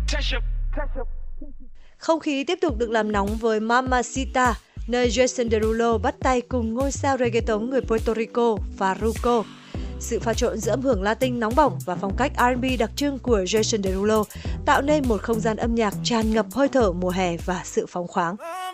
Không khí tiếp tục được làm nóng với Mamacita, nơi Jason Derulo bắt tay cùng ngôi sao reggaeton người Puerto Rico, Farruko. Sự pha trộn giữa âm hưởng Latin nóng bỏng và phong cách R&B đặc trưng của Jason Derulo tạo nên một không gian âm nhạc tràn ngập hơi thở mùa hè và sự phóng khoáng.